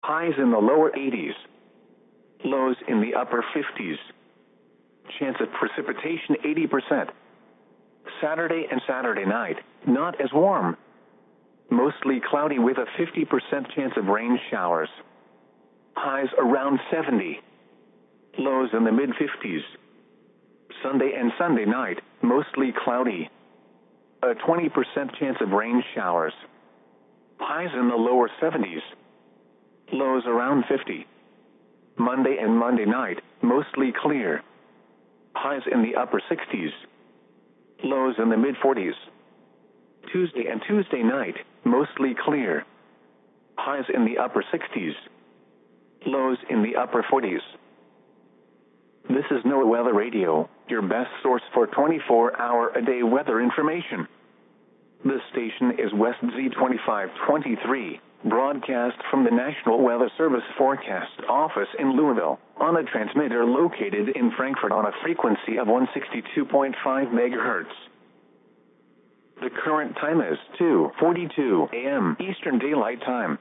Highs in the lower 80s. Lows in the upper 50s. Chance of precipitation 80%. Saturday and Saturday night, not as warm. Mostly cloudy with a 50% chance of rain showers. Highs around 70. Lows in the mid-50s. Sunday and Sunday night, mostly cloudy. A 20% chance of rain showers. Highs in the lower 70s. Lows around 50. Monday and Monday night, mostly clear. Highs in the upper 60s. Lows in the mid-40s. Tuesday and Tuesday night, mostly clear. Highs in the upper 60s. Lows in the upper 40s. This is NOAA Weather Radio, your best source for 24-hour-a-day weather information. This station is West Z2523, broadcast from the National Weather Service Forecast Office in Louisville, on a transmitter located in Frankfort on a frequency of 162.5 MHz. The current time is 2:42 a.m. Eastern Daylight Time.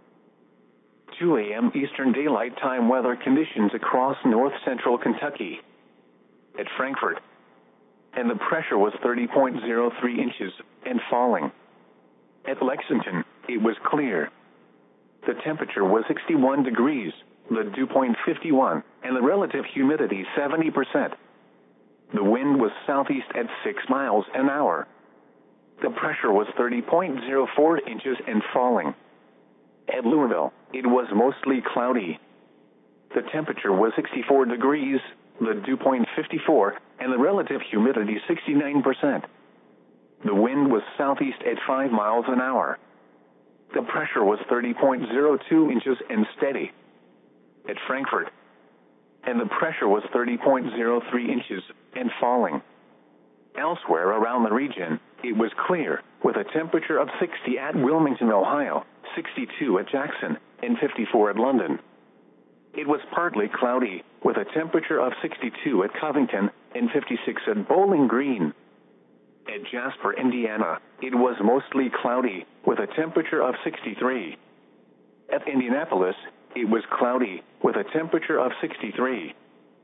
2 a.m. Eastern Daylight Time weather conditions across north-central Kentucky. At Frankfort, and the pressure was 30.03 inches and falling. At Lexington, it was clear. The temperature was 61 degrees, the dew point 51, and the relative humidity 70%. The wind was southeast at 6 miles an hour. The pressure was 30.04 inches and falling. At Louisville, it was mostly cloudy. The temperature was 64 degrees, the dew point 54, and the relative humidity 69%. The wind was southeast at 5 miles an hour. The pressure was 30.02 inches and steady. At Frankfort, and the pressure was 30.03 inches and falling. Elsewhere around the region, it was clear, with a temperature of 60 at Wilmington, Ohio, 62 at Jackson, and 54 at London. It was partly cloudy, with a temperature of 62 at Covington and 56 at Bowling Green. At Jasper, Indiana, it was mostly cloudy, with a temperature of 63. At Indianapolis, it was cloudy, with a temperature of 63.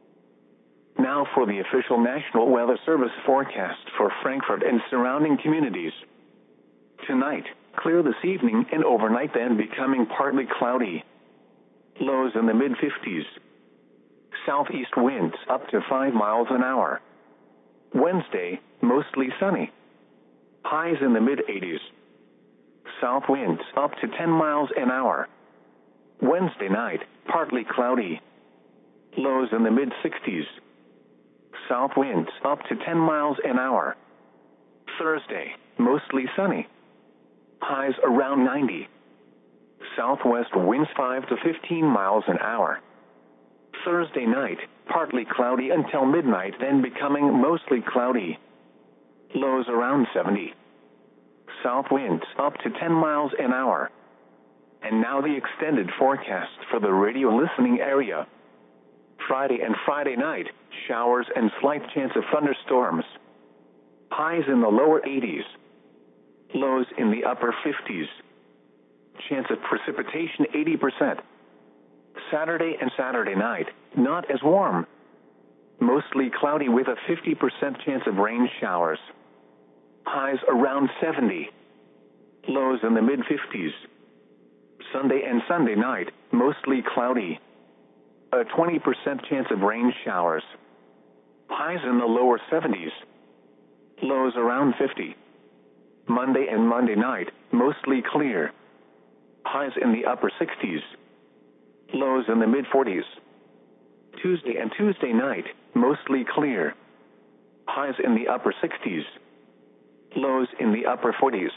Now for the official National Weather Service forecast for Frankfort and surrounding communities. Tonight, clear this evening and overnight, then becoming partly cloudy. Lows in the mid-50s. Southeast winds up to 5 miles an hour. Wednesday, mostly sunny. Highs in the mid-80s. South winds up to 10 miles an hour. Wednesday night, partly cloudy. Lows in the mid-60s. South winds up to 10 miles an hour. Thursday, mostly sunny. Highs around 90. Southwest winds 5 to 15 miles an hour. Thursday night, partly cloudy until midnight, then becoming mostly cloudy. Lows around 70. South winds up to 10 miles an hour. And now the extended forecast for the radio listening area. Friday and Friday night, showers and slight chance of thunderstorms. Highs in the lower 80s. Lows in the upper 50s. Chance of precipitation 80%. Saturday and Saturday night, not as warm. Mostly cloudy with a 50% chance of rain showers. Highs around 70. Lows in the mid-50s. Sunday and Sunday night, mostly cloudy. A 20% chance of rain showers. Highs in the lower 70s. Lows around 50. Monday and Monday night, mostly clear. Highs in the upper 60s. Lows in the mid-40s. Tuesday and Tuesday night, mostly clear. Highs in the upper 60s. Lows in the upper 40s.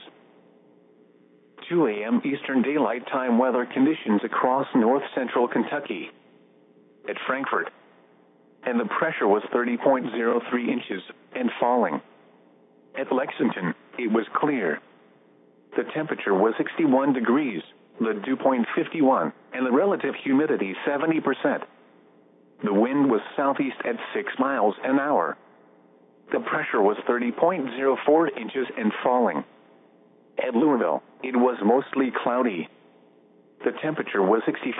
2 a.m. Eastern Daylight Time weather conditions across north-central Kentucky. At Frankfort, and the pressure was 30.03 inches and falling. At Lexington, it was clear. The temperature was 61 degrees, the dew point 51, and the relative humidity 70%. The wind was southeast at 6 miles an hour. The pressure was 30.04 inches and falling. At Louisville, it was mostly cloudy. The temperature was 65